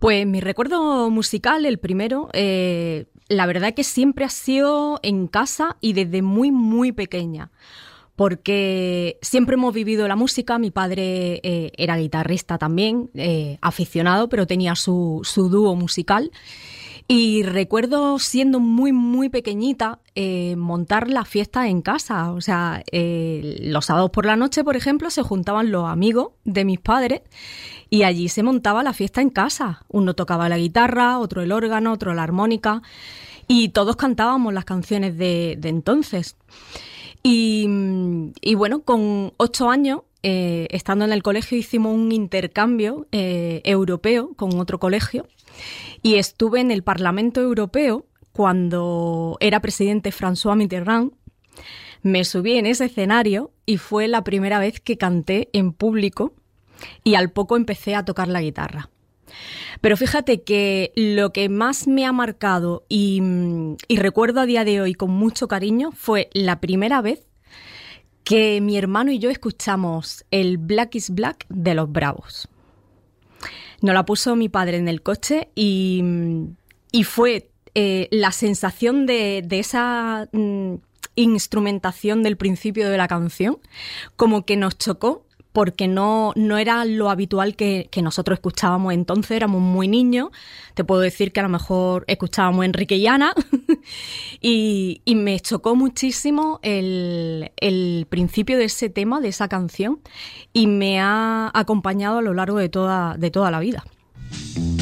Pues mi recuerdo musical, el primero, la verdad que siempre ha sido en casa y desde muy, muy pequeña. Porque siempre hemos vivido la música. Mi padre era guitarrista también, aficionado, pero tenía su dúo musical. Y recuerdo siendo muy, muy pequeñita montar la fiesta en casa. O sea, los sábados por la noche, por ejemplo, se juntaban los amigos de mis padres y allí se montaba la fiesta en casa. Uno tocaba la guitarra, otro el órgano, otro la armónica y todos cantábamos las canciones de entonces. Y bueno, con 8 años, estando en el colegio, hicimos un intercambio europeo con otro colegio y estuve en el Parlamento Europeo cuando era presidente François Mitterrand. Me subí en ese escenario y fue la primera vez que canté en público y al poco empecé a tocar la guitarra. Pero fíjate que lo que más me ha marcado y recuerdo a día de hoy con mucho cariño fue la primera vez que mi hermano y yo escuchamos el Black is Black de Los Bravos. Nos la puso mi padre en el coche y fue la sensación de esa instrumentación del principio de la canción como que nos chocó, porque no era lo habitual que nosotros escuchábamos entonces. Éramos muy niños, te puedo decir que a lo mejor escuchábamos Enrique y Ana y me chocó muchísimo el principio de ese tema, de esa canción, y me ha acompañado a lo largo de toda la vida.